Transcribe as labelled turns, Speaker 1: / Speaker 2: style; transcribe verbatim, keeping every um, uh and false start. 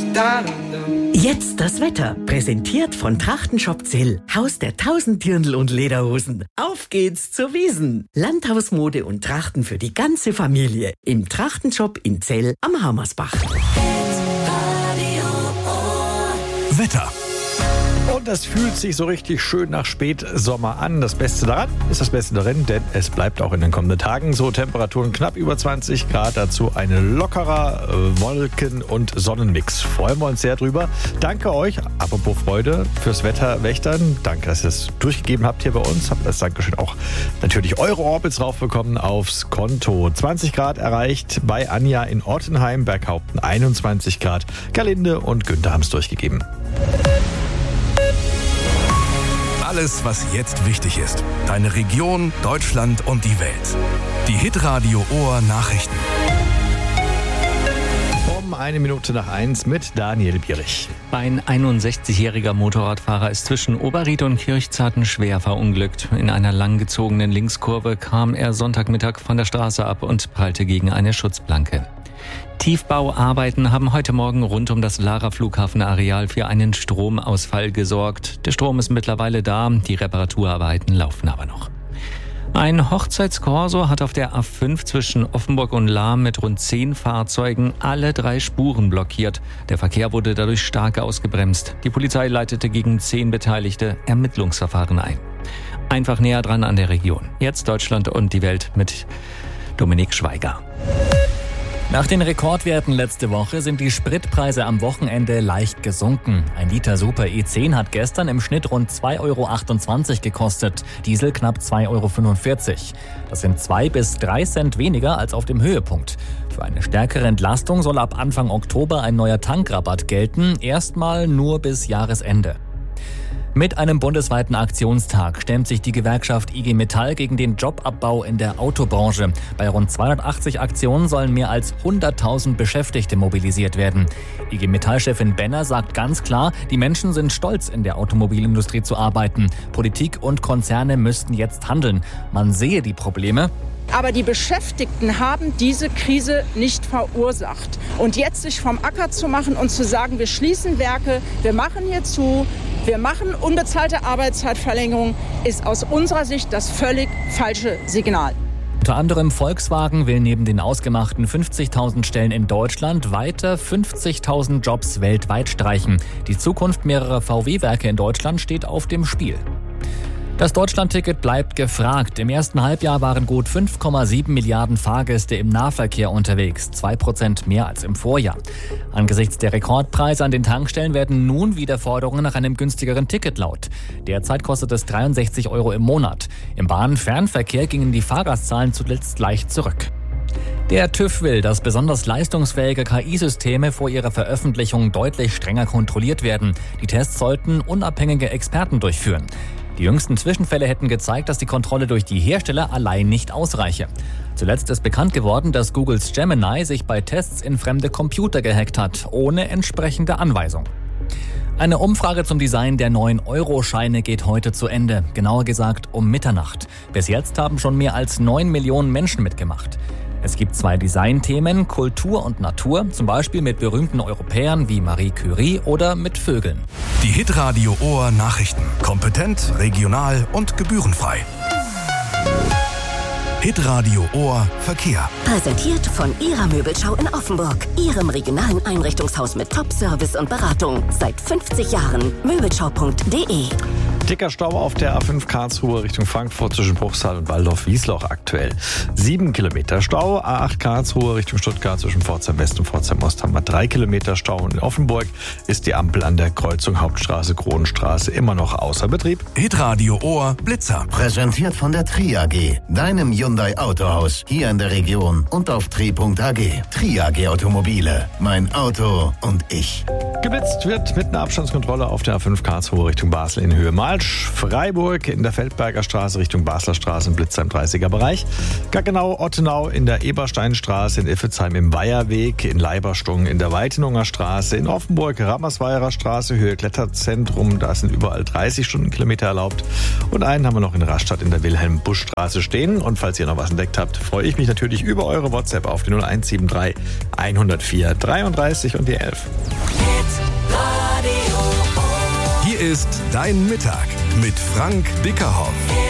Speaker 1: Jetzt das Wetter, präsentiert von Trachtenshop Zell, Haus der tausend Dirndl und Lederhosen. Auf geht's zur Wiesn. Landhausmode und Trachten für die ganze Familie. Im Trachtenshop in Zell am Hammersbach.
Speaker 2: Wetter. Und das fühlt sich so richtig schön nach Spätsommer an. Das Beste daran ist das Beste darin, denn es bleibt auch in den kommenden Tagen so. Temperaturen knapp über zwanzig Grad, dazu ein lockerer äh, Wolken- und Sonnenmix. Freuen wir uns sehr drüber. Danke euch, apropos Freude, fürs Wetterwächtern. Danke, dass ihr es durchgegeben habt hier bei uns. Habt als Dankeschön auch natürlich eure Orbits raufbekommen aufs Konto. zwanzig Grad erreicht bei Anja in Ottenheim, Berghaupten einundzwanzig Grad. Gerlinde und Günther haben es durchgegeben.
Speaker 3: Alles, was jetzt wichtig ist. Deine Region, Deutschland und die Welt. Die Hitradio Ohr Nachrichten.
Speaker 2: Um eine Minute nach eins mit Daniel Bierich.
Speaker 4: Ein einundsechzigjähriger Motorradfahrer ist zwischen Oberried und Kirchzarten schwer verunglückt. In einer langgezogenen Linkskurve kam er Sonntagmittag von der Straße ab und prallte gegen eine Schutzplanke. Tiefbauarbeiten haben heute Morgen rund um das Lara-Flughafenareal für einen Stromausfall gesorgt. Der Strom ist mittlerweile da, die Reparaturarbeiten laufen aber noch. Ein Hochzeitskorso hat auf der A fünf zwischen Offenburg und Lahm mit rund zehn Fahrzeugen alle drei Spuren blockiert. Der Verkehr wurde dadurch stark ausgebremst. Die Polizei leitete gegen zehn Beteiligte Ermittlungsverfahren ein. Einfach näher dran an der Region. Jetzt Deutschland und die Welt mit Dominik Schweiger.
Speaker 5: Nach den Rekordwerten letzte Woche sind die Spritpreise am Wochenende leicht gesunken. Ein Liter Super E zehn hat gestern im Schnitt rund zwei Euro achtundzwanzig gekostet, Diesel knapp zwei Euro fünfundvierzig. Das sind zwei bis drei Cent weniger als auf dem Höhepunkt. Für eine stärkere Entlastung soll ab Anfang Oktober ein neuer Tankrabatt gelten, erstmal nur bis Jahresende. Mit einem bundesweiten Aktionstag stemmt sich die Gewerkschaft I G Metall gegen den Jobabbau in der Autobranche. Bei rund zweihundertachtzig Aktionen sollen mehr als hunderttausend Beschäftigte mobilisiert werden. I G Metall-Chefin Benner sagt ganz klar, die Menschen sind stolz, in der Automobilindustrie zu arbeiten. Politik und Konzerne müssten jetzt handeln. Man sehe die Probleme.
Speaker 6: Aber die Beschäftigten haben diese Krise nicht verursacht. Und jetzt sich vom Acker zu machen und zu sagen, wir schließen Werke, wir machen hier zu, wir machen unbezahlte Arbeitszeitverlängerung, ist aus unserer Sicht das völlig falsche Signal.
Speaker 5: Unter anderem Volkswagen will neben den ausgemachten fünfzigtausend Stellen in Deutschland weiter fünfzigtausend Jobs weltweit streichen. Die Zukunft mehrerer V W-Werke in Deutschland steht auf dem Spiel. Das Deutschlandticket bleibt gefragt. Im ersten Halbjahr waren gut fünf Komma sieben Milliarden Fahrgäste im Nahverkehr unterwegs, zwei Prozent mehr als im Vorjahr. Angesichts der Rekordpreise an den Tankstellen werden nun wieder Forderungen nach einem günstigeren Ticket laut. Derzeit kostet es dreiundsechzig Euro im Monat. Im Bahn-Fernverkehr gingen die Fahrgastzahlen zuletzt leicht zurück. Der TÜV will, dass besonders leistungsfähige K I-Systeme vor ihrer Veröffentlichung deutlich strenger kontrolliert werden. Die Tests sollten unabhängige Experten durchführen. Die jüngsten Zwischenfälle hätten gezeigt, dass die Kontrolle durch die Hersteller allein nicht ausreiche. Zuletzt ist bekannt geworden, dass Googles Gemini sich bei Tests in fremde Computer gehackt hat, ohne entsprechende Anweisung. Eine Umfrage zum Design der neuen Euro-Scheine geht heute zu Ende, genauer gesagt um Mitternacht. Bis jetzt haben schon mehr als neun Millionen Menschen mitgemacht. Es gibt zwei Designthemen, Kultur und Natur, zum Beispiel mit berühmten Europäern wie Marie Curie oder mit Vögeln.
Speaker 3: Die Hitradio Ohr Nachrichten. Kompetent, regional und gebührenfrei. Hitradio Ohr Verkehr.
Speaker 7: Präsentiert von Ihrer Möbelschau in Offenburg. Ihrem regionalen Einrichtungshaus mit Top-Service und Beratung. Seit fünfzig Jahren. Möbelschau punkt de.
Speaker 2: Dicker Stau auf der A fünf Karlsruhe Richtung Frankfurt zwischen Bruchsal und Waldorf-Wiesloch aktuell. Sieben Kilometer Stau. A acht Karlsruhe Richtung Stuttgart zwischen Pforzheim West und Pforzheim Ost haben wir drei Kilometer Stau. Und in Offenburg ist die Ampel an der Kreuzung Hauptstraße Kronenstraße immer noch außer Betrieb.
Speaker 3: Hitradio Ohr Blitzer.
Speaker 8: Präsentiert von der Tri A G, deinem Hyundai Autohaus hier in der Region und auf tri punkt a g. Tri A G Automobile. Mein Auto und ich.
Speaker 2: Geblitzt wird mit einer Abstandskontrolle auf der A fünf Karlsruhe Richtung Basel in Höhe mal Freiburg in der Feldberger Straße Richtung Basler Straße, Blitzer im dreißiger Bereich. Gaggenau, Ottenau in der Ebersteinstraße, in Iffezheim im Weiherweg, in Leiberstungen in der Weitenunger Straße, in Offenburg, Rammersweierer Straße, Höhe Kletterzentrum, da sind überall dreißig Stundenkilometer erlaubt. Und einen haben wir noch in Rastatt in der Wilhelm-Busch-Straße stehen. Und falls ihr noch was entdeckt habt, freue ich mich natürlich über eure WhatsApp auf die null eins sieben drei hundertvier dreiunddreißig und die elf.
Speaker 3: Hier ist Dein Mittag mit Frank Bickerhoff.